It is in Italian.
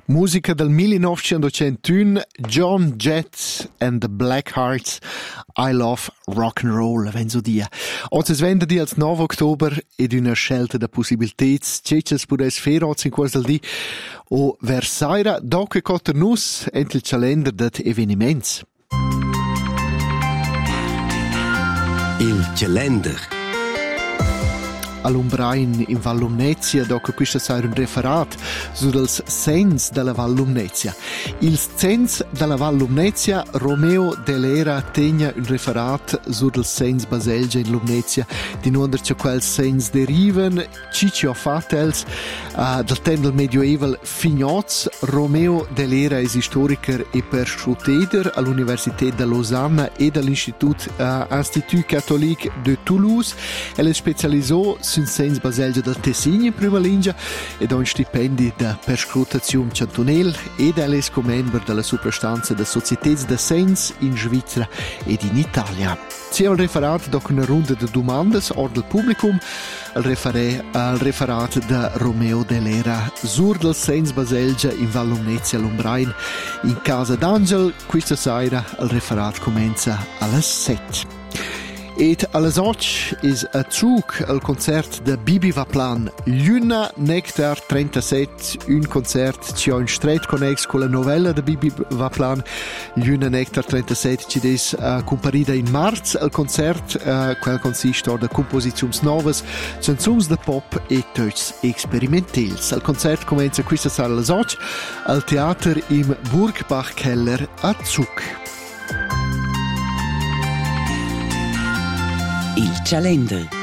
Musica del 1901, John Jett and the Blackhearts, I Love Rock and Roll, venzo dia. Oggi venerdì al 9 ottobre ed una scelta da possibilità che ci potesse fare oggi in questo dì o versaira doc e cotternus ent il calendar dat eveniments. Il calendar. All'Umbrain in Val Lumnezia, dopo questo sarà un referat sul sens della Val Lumnezia. Il sens della Val Lumnezia, Romeo Delera tegna un referat sul sens baselgia in Lumnezia, di non che quel sens deriven, Ciccio Fatels, del tempo del Medioevo fignoz. Romeo Delera è storiker e perscruteder all'Università di Lausanne e all'Institut Catholique de Toulouse. Elle specializzò sul sens baselgia del Tessin in prima linea ed ha un stipendio di perscrutazione cantonale ed è membro della soprastanza delle società de sens in Svizzera ed in Italia. C'è il referat dopo una ronda di domande or del publicum, il referat di Romeo Delera sur del sens baselgia in Val Lumnezia all'Umbrain in Casa d'Angel. Questa sera il referat comincia alle 7. Et alles och is a Zug al concert de Bibi Vaplan. Luna Nectar 37, un concert ci ha un stret connex con la novella de Bibi Vaplan. Luna Nectar 37 ci des comparida in marz al concert, quel consiste de composizions novas, canzons de pop e touch experimentals. Al concert comincia questa sera alles och al Theater im Burgbach-Keller a Zug. Il calendar.